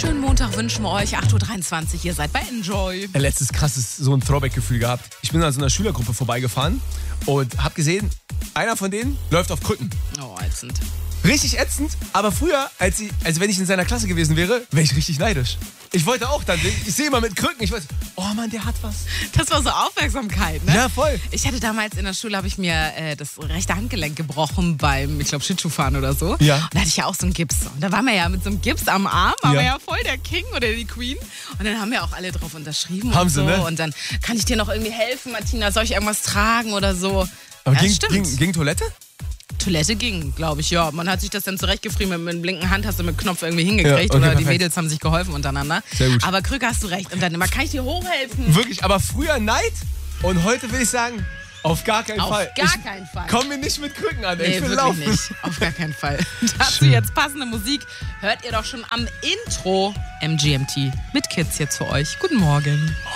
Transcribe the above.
schönen Montag wünschen wir euch. 8.23 Uhr, ihr seid bei Enjoy. Letztes krasses so ein Throwback-Gefühl gehabt. Ich bin an so einer Schülergruppe vorbeigefahren und hab gesehen, einer von denen läuft auf Krücken. Oh, ätzend. Richtig ätzend, aber früher, also wenn ich in seiner Klasse gewesen wäre, wäre ich richtig neidisch. Ich wollte auch dann, ich sehe immer mit Krücken, ich weiß, oh Mann, der hat was. Das war so Aufmerksamkeit, ne? Ja, voll. Ich hatte damals in der Schule, habe ich mir das rechte Handgelenk gebrochen beim, ich glaube, Schlittschuhfahren oder so. Ja. Und da hatte ich ja auch so einen Gips. Und da waren wir ja mit so einem Gips am Arm, waren wir ja voll der King oder die Queen. Und dann haben ja auch alle drauf unterschrieben Haben und sie, so. ne? Und dann, kann ich dir noch irgendwie helfen, Martina? Soll ich irgendwas tragen oder so? Aber ja, stimmt. ging Toilette? Toilette ging, glaube ich, ja. Man hat sich das dann zurechtgefrieben, mit linken Hand hast du mit Knopf irgendwie hingekriegt. Ja, okay, oder die perfekt. Mädels haben sich geholfen untereinander. Sehr gut. Aber Krücke, hast du recht. Und dann immer, kann ich dir hochhelfen? Wirklich, aber früher Neid und heute will ich sagen, auf gar keinen Fall. Auf gar keinen Fall. Komm mir nicht mit Krücken an, ey. Nee, Ich will wirklich laufen. nicht. Auf gar keinen Fall. Dazu Schön. jetzt passende Musik. Hört ihr doch schon am Intro MGMT mit Kids jetzt für euch. Guten Morgen.